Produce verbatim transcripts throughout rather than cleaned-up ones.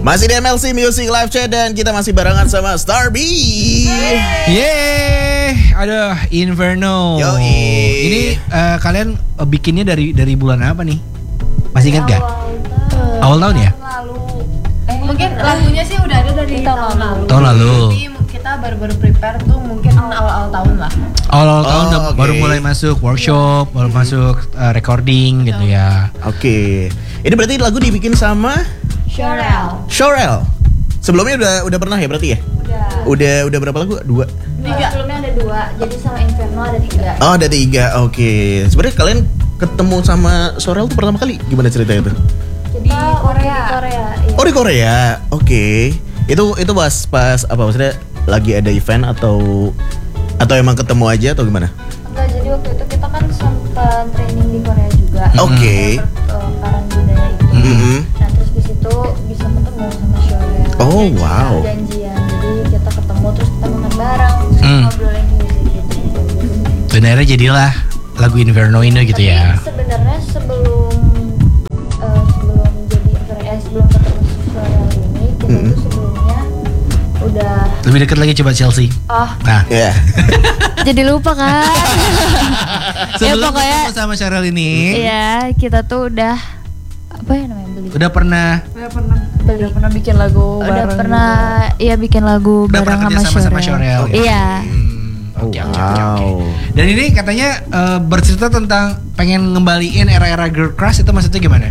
Masih di M L C Music Live Chat dan kita masih barengan sama Starbee. Yeay, aduh Inferno. Yoi. Ini uh, kalian uh, bikinnya dari dari bulan apa nih? Masih ingat gak? Awal, Awal tahun ya? Lalu. Eh, mungkin lagunya sih udah ada dari tahun lalu. Tahun lalu. Tapi kita baru-baru prepare tuh mungkin awal-awal tahun lah. Awal-awal Oh, tahun udah okay. baru mulai masuk workshop, baru masuk uh, recording gitu ya. Oke. Ini berarti lagu dibikin sama Shorel. Shorel. Sebelumnya udah udah pernah ya berarti ya? Udah. Udah udah berapa lagu? Dua. Tiga. Sebelumnya ada dua. Jadi sama Inferno ada tiga. Oh, ada tiga. Oke. Sebenarnya kalian ketemu sama Shorel tuh pertama kali gimana ceritanya itu? Jadi Korea. Di Korea. Iya. Oh, di Korea. Oke. Itu itu pas pas apa maksudnya lagi ada event atau atau emang ketemu aja atau gimana? Enggak, jadi waktu itu kita kan sempat training di Korea juga. Oke. Pertukaran budaya itu. Mm-hmm. Nah, terus di situ bisa ketemu sama Shorel. Oh, Janjian, wow. Janjian. Jadi kita ketemu terus kita makan bareng, terus Hmm. ngobrolin musik gitu. Dan akhirnya jadilah lagu Inferno ini gitu Tapi ya. sebenarnya sebelum eh, sebelum jadi eh, sebelum ketemu Shorel ini kita Mm-mm. tuh sebelumnya udah Lebih dekat lagi coba Chelsea. oh Nah, Ya. jadi lupa kan. sebelum pokoknya- ketemu sama Cheryl ini, Iya, kita tuh udah apa ya namanya beli. udah pernah Udah pernah Beli. udah pernah bikin lagu Udah bareng pernah iya bikin lagu udah bareng pernah sama kerja sama sama Shorel. Cheryl. gitu. Iya. Hmm, oke, oke, oke, oke. Wow. Dan ini katanya eh, bercerita tentang pengen ngembaliin era-era girl crush, itu maksudnya gimana?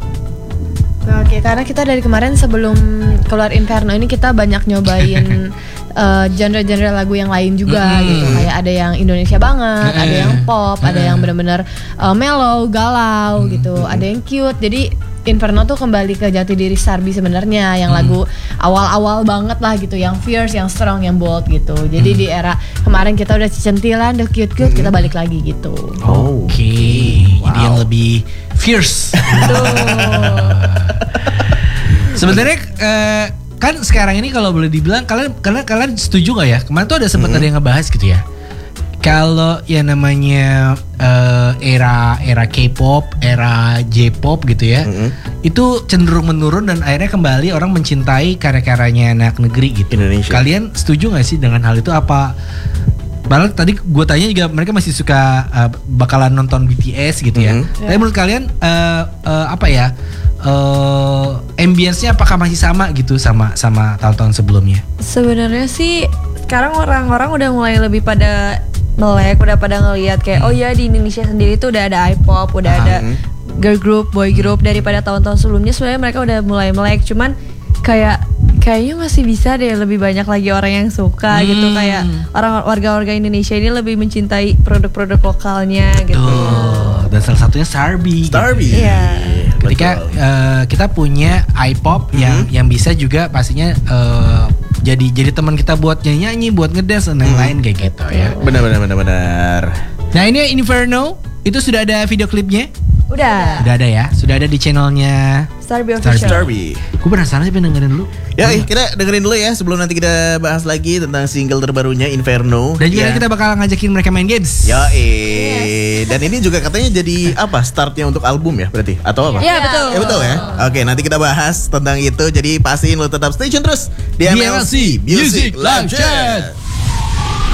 Oke, karena kita dari kemarin sebelum keluar Inferno ini kita banyak nyobain eh, genre-genre lagu yang lain juga Mm-mm. gitu. Kayak ada yang Indonesia banget, Mm-mm. ada yang pop, ada Mm-mm. yang benar-benar eh, mellow, galau gitu. Ada yang cute. Jadi Inferno tuh kembali ke jati diri Starbee sebenarnya, yang lagu awal-awal banget lah gitu, yang fierce, yang strong, yang bold gitu. Jadi di era kemarin kita udah centilan, udah cute-cute, kita balik lagi gitu. Oh. Oke, jadi yang lebih fierce. Sebenarnya eh, kan sekarang ini kalau boleh dibilang kalian kalian kalian setuju nggak ya? Kemarin tuh ada sempat ada yang ngebahas gitu ya. Kalau yang namanya eh, era era K-pop, era J-pop gitu ya, Mm-mm. itu cenderung menurun dan akhirnya kembali orang mencintai karya-karyanya anak negeri gitu. Indonesia. Kalian setuju nggak sih dengan hal itu? Apa? Padahal tadi gue tanya juga mereka masih suka uh, bakalan nonton B T S gitu ya. Mhm. Tapi menurut kalian uh, uh, apa ya? Uh, ambience-nya apakah masih sama gitu sama sama tahun-tahun sebelumnya? Sebenarnya sih sekarang orang-orang udah mulai lebih pada melek, udah pada ngelihat kayak oh ya di Indonesia sendiri tuh udah ada I-pop, udah Ah. ada girl group, boy group daripada tahun-tahun sebelumnya. Sebenarnya mereka udah mulai melek, cuman kayak kayaknya masih bisa deh lebih banyak lagi orang yang suka Hmm. gitu, kayak orang warga-warga Indonesia ini lebih mencintai produk-produk lokalnya gitu. Tuh, dan salah satunya Starbee. Starbee. Iya. Ketika Betul. uh, kita punya iPop yang yang bisa juga pastinya uh, jadi jadi teman kita buat nyanyi, buat ngedance dan lain-lain kayak gitu ya. Benar benar benar benar. Nah ini Inferno itu sudah ada video klipnya? Udah. Sudah ada ya, sudah ada di channelnya. Starbee official. Starbee. Gue penasaran sih pengen dengerin dulu. Ya, eh, kita dengerin dulu ya sebelum nanti kita bahas lagi tentang single terbarunya Inferno. Dan juga Ya. kita bakal ngajakin mereka main games. Ya, eh. Dan ini juga katanya jadi apa? Startnya untuk album ya berarti? Atau apa? Iya betul. Ya betul ya. Oke, nanti kita bahas tentang itu. Jadi pastiin lo tetap stay tune terus di M L C Music Live Chat.